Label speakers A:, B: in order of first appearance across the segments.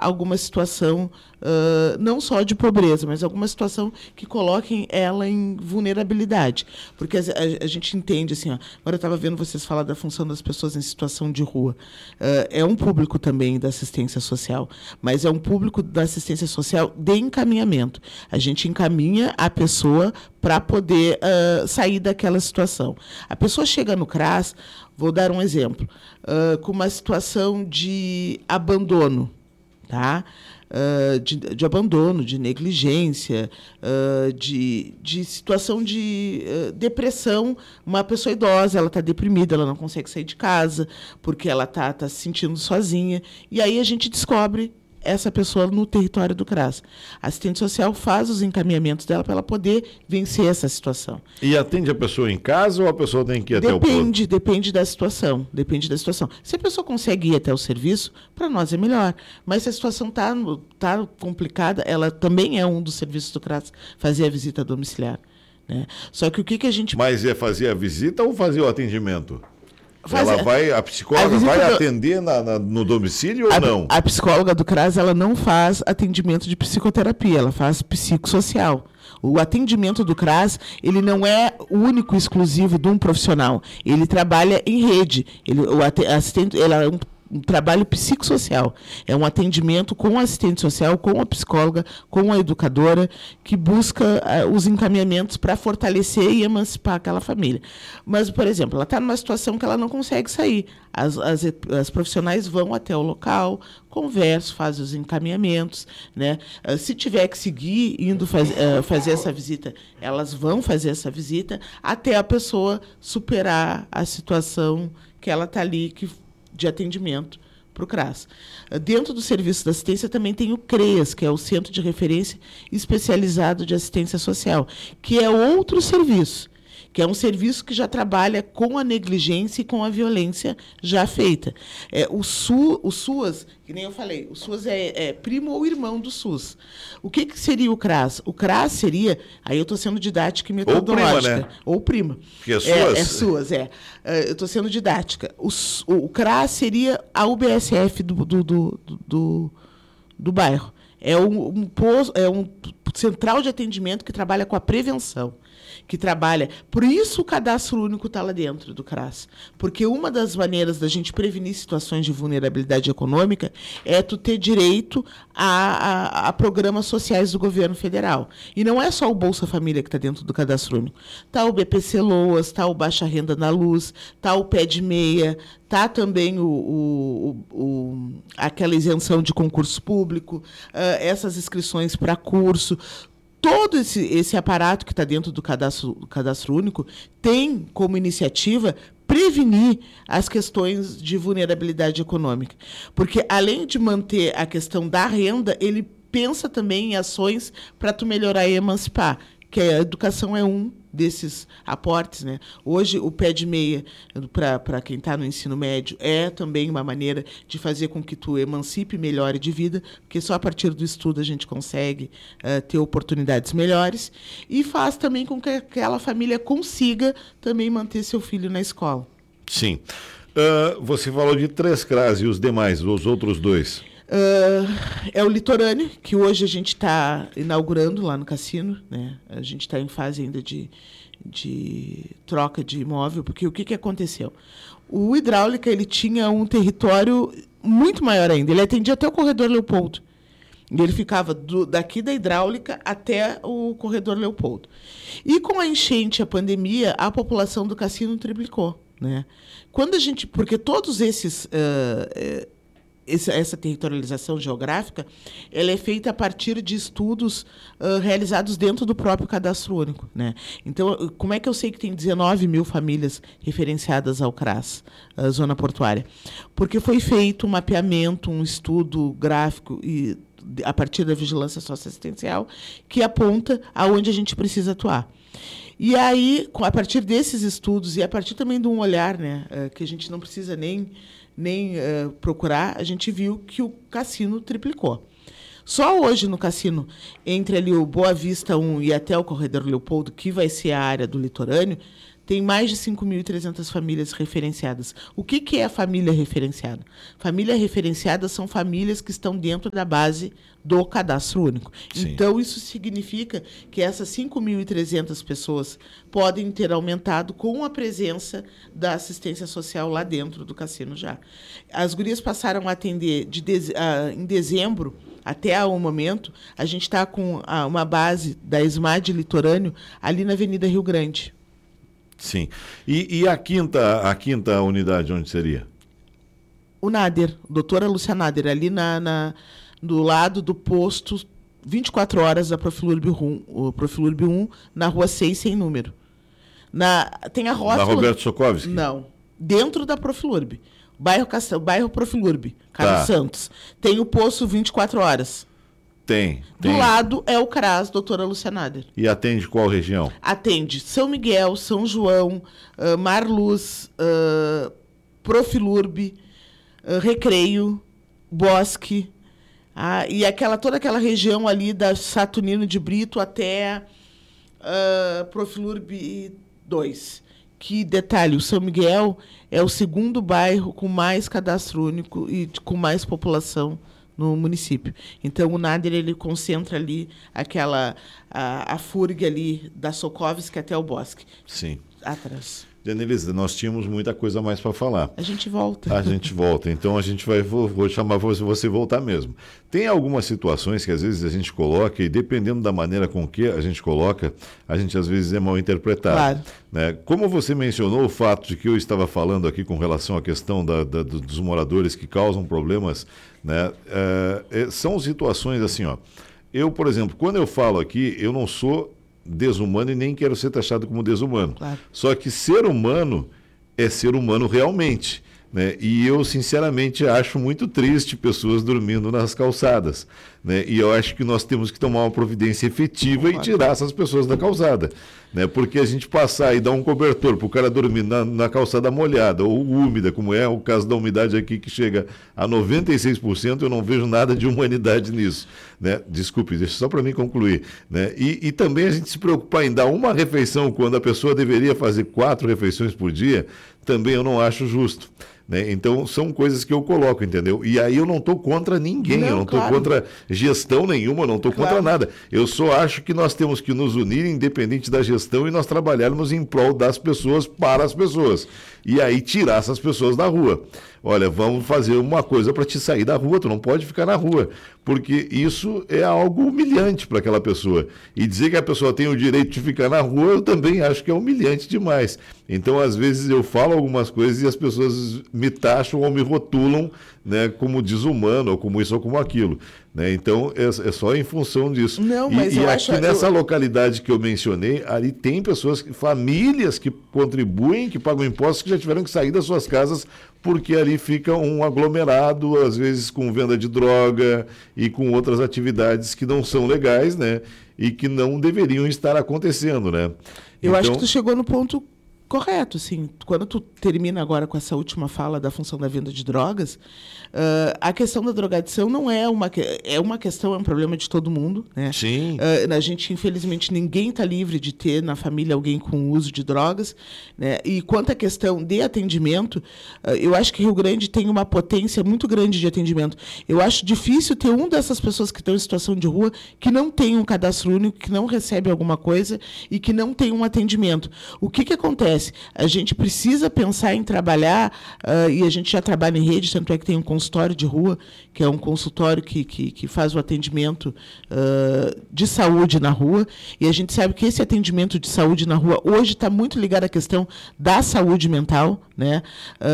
A: alguma situação, não só de pobreza, mas alguma situação que coloquem ela em vulnerabilidade. Porque a gente entende, assim, ó, agora eu estava vendo vocês falar da função das pessoas em situação de rua. É um público também da assistência social, mas é um público da assistência social de encaminhamento. A gente encaminha a pessoa para poder sair daquela situação. A pessoa chega no CRAS, vou dar um exemplo, com uma situação de abandono, tá? De abandono, de negligência, de situação de depressão. Uma pessoa idosa, ela está deprimida, ela não consegue sair de casa, porque ela está se sentindo sozinha. E aí a gente descobre essa pessoa no território do CRAS. A assistente social faz os encaminhamentos dela para ela poder vencer essa situação.
B: E atende a pessoa em casa ou a pessoa tem que ir até o posto?
A: Depende da situação. Depende da situação. Se a pessoa consegue ir até o serviço, para nós é melhor. Mas se a situação está complicada, ela também é um dos serviços do CRAS, fazer a visita domiciliar. Né? Só que o que a gente...
B: Mas é fazer a visita ou fazer o atendimento? A psicóloga vai atender no domicílio ou não?
A: A psicóloga do CRAS, ela não faz atendimento de psicoterapia, ela faz psicossocial. O atendimento do CRAS, ele não é único, exclusivo de um profissional. Ele trabalha em rede. O assistente, ela é um trabalho psicossocial. É um atendimento com a assistente social, com a psicóloga, com a educadora, que busca os encaminhamentos para fortalecer e emancipar aquela família. Mas, por exemplo, ela está numa situação que ela não consegue sair. As profissionais vão até o local, conversam, fazem os encaminhamentos. Né? Se tiver que seguir indo fazer essa visita, elas vão fazer essa visita até a pessoa superar a situação que ela está ali, de atendimento para o CRAS. Dentro do serviço da assistência também tem o CREAS, que é o Centro de Referência Especializado de Assistência Social, que é outro serviço, que é um serviço que já trabalha com a negligência e com a violência já feita. O SUAS, que nem eu falei, o SUAS é primo ou irmão do SUS. O que seria o CRAS? O CRAS seria, aí eu estou sendo didática e metodológica.
B: Ou prima, né?
A: Ou prima.
B: Porque é SUAS?
A: É SUAS, eu estou sendo didática. O CRAS seria a UBSF do bairro. É um central de atendimento que trabalha com a prevenção. Por isso o cadastro único está lá dentro do CRAS. Porque uma das maneiras da gente prevenir situações de vulnerabilidade econômica é tu ter direito a programas sociais do governo federal. E não é só o Bolsa Família que está dentro do cadastro único. Está o BPC Loas, está o Baixa Renda na Luz, está o Pé de Meia, está também aquela isenção de concurso público, essas inscrições para curso. Todo esse aparato que está dentro do cadastro único tem como iniciativa prevenir as questões de vulnerabilidade econômica. Porque, além de manter a questão da renda, ele pensa também em ações para tu melhorar e emancipar, que a educação é um desses aportes. Né? Hoje, o Pé de Meia, para quem está no ensino médio, é também uma maneira de fazer com que tu emancipe e melhore de vida, porque só a partir do estudo a gente consegue ter oportunidades melhores, e faz também com que aquela família consiga também manter seu filho na escola.
B: Sim. Você falou de 3 CRAS e os demais, os outros 2?
A: É o litorâneo, que hoje a gente está inaugurando lá no cassino. Né? A gente está em fase ainda de troca de imóvel, porque o que aconteceu? O Hidráulica, ele tinha um território muito maior ainda, ele atendia até o corredor Leopoldo. E ele ficava daqui da Hidráulica até o corredor Leopoldo. E com a enchente, a pandemia, a população do cassino triplicou. Né? Porque todos essa territorialização geográfica, ela é feita a partir de estudos realizados dentro do próprio cadastro único. Né? Então, como é que eu sei que tem 19 mil famílias referenciadas ao CRAS, Zona Portuária? Porque foi feito um mapeamento, um estudo gráfico a partir da vigilância socioassistencial que aponta aonde a gente precisa atuar. E aí, a partir desses estudos e a partir também de um olhar, né, que a gente não precisa nem procurar, a gente viu que o cassino triplicou. Só hoje no cassino, entre ali o Boa Vista 1 e até o corredor Leopoldo, que vai ser a área do litorâneo, tem mais de 5.300 famílias referenciadas. O que é a família referenciada? Família referenciada são famílias que estão dentro da base do cadastro único.
B: Sim.
A: Então, isso significa que essas 5.300 pessoas podem ter aumentado com a presença da assistência social lá dentro do cassino já. As gurias passaram a atender em dezembro, até o momento, a gente está com uma base da SMAD Litorâneo ali na Avenida Rio Grande.
B: Sim. E a quinta unidade, onde seria?
A: O Nader, doutora Lúcia Nader, ali do lado do posto 24 horas da Profilurb 1, na rua 6, sem número. Tem a rótula...
B: Na Roberto Sokovski?
A: Não. Dentro da Profilurb. Bairro Profilurb, Carlos Santos. Tem o posto 24 horas.
B: Tem.
A: Do lado é o CRAS, doutora Lúcia Nader.
B: E atende qual região?
A: Atende São Miguel, São João, Marluz, Profilurb, Recreio, Bosque, e toda aquela região ali da Saturnino de Brito até Profilurb 2. Que, detalhe, o São Miguel é o segundo bairro com mais cadastro único e com mais população no município. Então, o Nader, ele concentra ali a FURG ali da Sokovski até o Bosque.
B: Sim.
A: Atrás.
B: Janelisa, nós tínhamos muita coisa mais para falar.
A: A gente volta.
B: Então a gente vou chamar você voltar mesmo. Tem algumas situações que às vezes a gente coloca e dependendo da maneira com que a gente coloca, a gente às vezes é mal interpretado.
A: Claro.
B: Né? Como você mencionou o fato de que eu estava falando aqui com relação à questão dos moradores que causam problemas, né? São situações assim, ó. Eu, por exemplo, quando eu falo aqui, eu não sou desumano e nem quero ser taxado como desumano.
A: Claro.
B: Só que ser humano é ser humano realmente. Né? E eu, sinceramente, acho muito triste pessoas dormindo nas calçadas. Né? E eu acho que nós temos que tomar uma providência efetiva e tirar essas pessoas da calçada. Né? Porque a gente passar e dar um cobertor para o cara dormir na calçada molhada ou úmida, como é o caso da umidade aqui, que chega a 96%, eu não vejo nada de humanidade nisso. Né? Desculpe, deixa só para mim concluir. Né? E também a gente se preocupar em dar uma refeição quando a pessoa deveria fazer 4 refeições por dia, também eu não acho justo. Né? Então, são coisas que eu coloco, entendeu? E aí eu não estou contra ninguém, eu não estou contra gestão nenhuma, não estou contra nada. Eu só acho que nós temos que nos unir, independente da gestão, e nós trabalharmos em prol das pessoas, para as pessoas. E aí tirar essas pessoas da rua. Olha, vamos fazer uma coisa para te sair da rua, tu não pode ficar na rua, porque isso é algo humilhante para aquela pessoa. E dizer que a pessoa tem o direito de ficar na rua, eu também acho que é humilhante demais. Então, às vezes, eu falo algumas coisas e as pessoas me taxam ou me rotulam, né, como desumano, ou como isso ou como aquilo. Né? Então, é só em função disso.
A: Não, mas eu
B: aqui
A: acho...
B: nessa localidade que eu mencionei, ali tem pessoas, famílias que contribuem, que pagam impostos, que já tiveram que sair das suas casas porque ali fica um aglomerado, às vezes com venda de droga e com outras atividades que não são legais, né? E que não deveriam estar acontecendo, né?
A: Eu acho que tu chegou no ponto correto, assim. Quando tu termina agora com essa última fala da função da venda de drogas, a questão da drogadição não é uma questão, é um problema de todo mundo, né?
B: Sim.
A: A gente, infelizmente, ninguém está livre de ter na família alguém com uso de drogas, né? E quanto à questão de atendimento, eu acho que Rio Grande tem uma potência muito grande de atendimento. Eu acho difícil ter uma dessas pessoas que estão em situação de rua que não tem um cadastro único, que não recebe alguma coisa e que não tem um atendimento. O que acontece? A gente precisa pensar em trabalhar, e a gente já trabalha em rede, tanto é que tem um consultório de rua, que é um consultório que faz o atendimento de saúde na rua, e a gente sabe que esse atendimento de saúde na rua hoje está muito ligado à questão da saúde mental, né?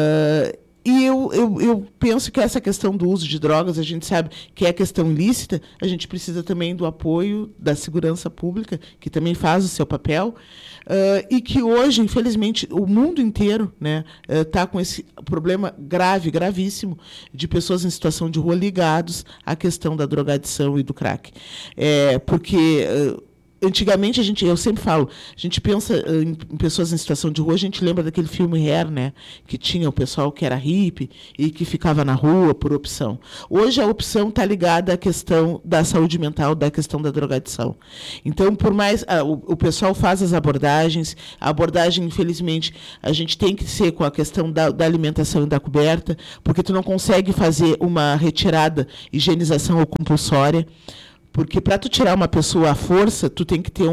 A: E eu penso que essa questão do uso de drogas, a gente sabe que é questão ilícita, a gente precisa também do apoio da segurança pública, que também faz o seu papel, e que hoje, infelizmente, o mundo inteiro, né, está com esse problema grave, gravíssimo, de pessoas em situação de rua ligados à questão da drogadição e do crack. Porque Antigamente, eu sempre falo, a gente pensa em pessoas em situação de rua, a gente lembra daquele filme Hair, né? Que tinha o pessoal que era hippie e que ficava na rua por opção. Hoje a opção está ligada à questão da saúde mental, da questão da drogadição. Então, por mais... o pessoal faz as abordagens, a abordagem, infelizmente, a gente tem que ser com a questão da alimentação e da coberta, porque tu não consegue fazer uma retirada, higienização ou compulsória. Porque para tu tirar uma pessoa à força, tu tem que ter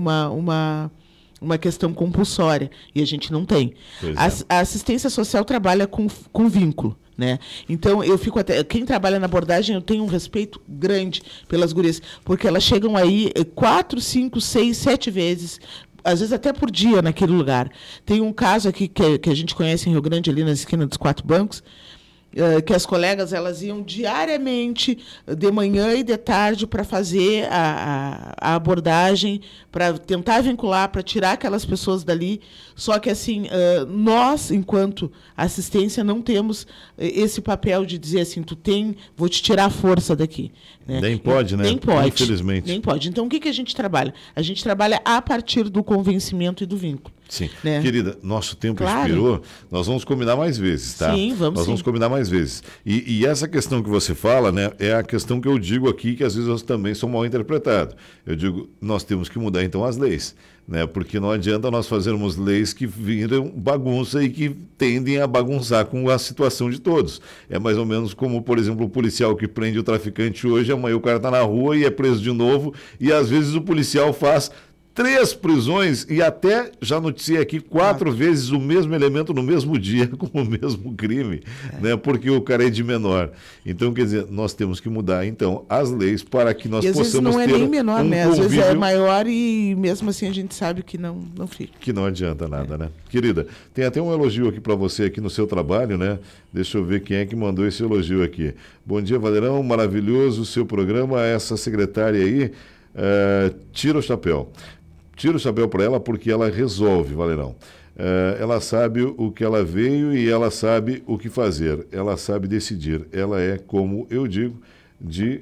A: uma questão compulsória. E a gente não tem. A assistência social trabalha com vínculo. Né? Então, eu fico até... Quem trabalha na abordagem, eu tenho um respeito grande pelas gurias. Porque elas chegam aí 4, 5, 6, 7 vezes... Às vezes até por dia naquele lugar. Tem um caso aqui que a gente conhece em Rio Grande, ali na esquina dos 4 bancos, que as colegas elas iam diariamente, de manhã e de tarde, para fazer a abordagem, para tentar vincular, para tirar aquelas pessoas dali. Só que, assim, nós, enquanto assistência, não temos esse papel de dizer assim, vou te tirar a força daqui. Né?
B: Nem pode, né?
A: Nem pode.
B: Infelizmente.
A: Nem pode. Então, o que a gente trabalha? A gente trabalha a partir do convencimento e do vínculo.
B: Sim.
A: Né?
B: Querida, nosso tempo expirou, nós vamos combinar mais vezes, tá?
A: Sim, vamos
B: combinar mais vezes. E essa questão que você fala, né, é a questão que eu digo aqui, que às vezes eu também sou mal interpretado. Eu digo, nós temos que mudar então as leis, né? Porque não adianta nós fazermos leis que viram bagunça e que tendem a bagunçar com a situação de todos. É mais ou menos como, por exemplo, o policial que prende o traficante hoje, amanhã o cara está na rua e é preso de novo, e às vezes o policial faz 3 prisões e até, já noticiei aqui, 4 vezes o mesmo elemento no mesmo dia com o mesmo crime, né? Porque o cara é de menor. Então, quer dizer, nós temos que mudar, então, as leis para que nós possamos ter
A: às vezes não é nem menor, né? Às vezes é
B: convívio...
A: maior e mesmo assim a gente sabe que não fica.
B: Que não adianta nada, né? Querida, tem até um elogio aqui para você aqui no seu trabalho, né? Deixa eu ver quem é que mandou esse elogio aqui. Bom dia, Valerão, maravilhoso o seu programa, essa secretária aí, tira o chapéu. Tira o chapéu para ela porque ela resolve, Valerão. Ela sabe o que ela veio e ela sabe o que fazer. Ela sabe decidir. Ela é, como eu digo, de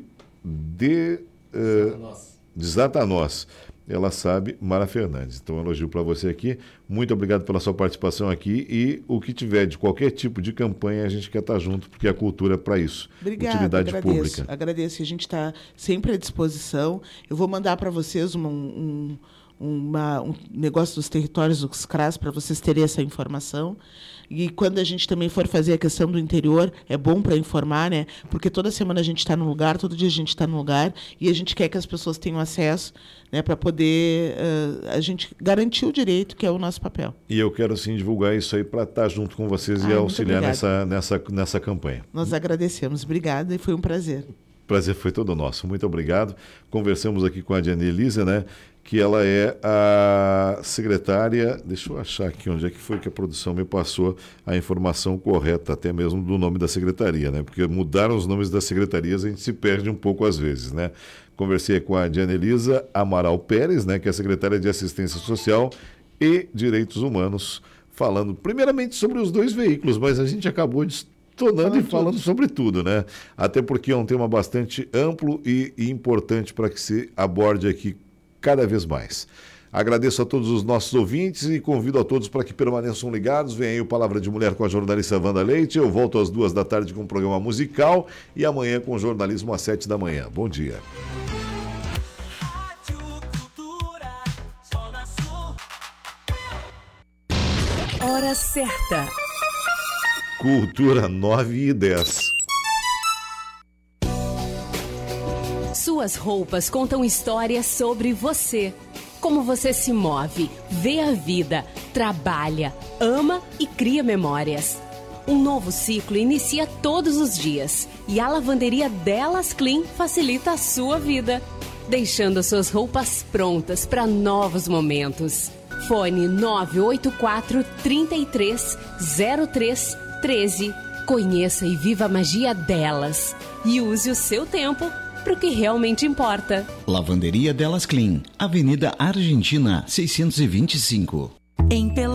B: Zata Nós. Ela sabe, Mara Fernandes. Então, um elogio para você aqui. Muito obrigado pela sua participação aqui. E o que tiver de qualquer tipo de campanha, a gente quer estar junto, porque a cultura é para isso.
A: Obrigada,
B: utilidade pública.
A: Agradeço. A gente está sempre à disposição. Eu vou mandar para vocês um negócio dos territórios dos CRAS para vocês terem essa informação. E quando a gente também for fazer a questão do interior, é bom para informar, né? Porque toda semana a gente está no lugar, todo dia a gente está no lugar, e a gente quer que as pessoas tenham acesso, né, para poder a gente garantir o direito, que é o nosso papel.
B: E eu quero, sim, divulgar isso aí para estar junto com vocês e auxiliar nessa campanha.
A: Nós agradecemos. Obrigada e foi um prazer.
B: O prazer foi todo nosso. Muito obrigado. Conversamos aqui com a Diana Elisa, né? Que ela é a secretária... Deixa eu achar aqui onde é que foi que a produção me passou a informação correta, até mesmo do nome da secretaria, né? Porque mudaram os nomes das secretarias, a gente se perde um pouco às vezes, né? Conversei com a Diana Elisa Amaral Pérez, né? Que é a secretária de Assistência Social e Direitos Humanos, falando primeiramente sobre os 2 veículos, mas a gente acabou falando sobre tudo, né? Até porque é um tema bastante amplo e importante para que se aborde aqui cada vez mais. Agradeço a todos os nossos ouvintes e convido a todos para que permaneçam ligados. Vem aí o Palavra de Mulher com a jornalista Wanda Leite. Eu volto às 2 da tarde com um programa musical e amanhã com jornalismo às 7 da manhã. Bom dia.
C: Hora certa.
B: Cultura 9:10.
C: Suas roupas contam histórias sobre você. Como você se move, vê a vida, trabalha, ama e cria memórias. Um novo ciclo inicia todos os dias e a lavanderia Delas Clean facilita a sua vida, deixando suas roupas prontas para novos momentos. Fone 984 33 03 13. Conheça e viva a magia delas e use o seu tempo para o que realmente importa.
D: Lavanderia Delas Clean, Avenida Argentina 625.
C: Em Pelotas.